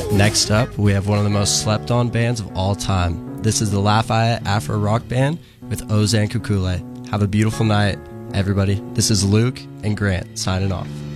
Next up, we have one of the most slept on bands of all time. This is the Lafayette Afro Rock Band with Ozan Kukule. Have a beautiful night, everybody. This is Luke and Grant signing off.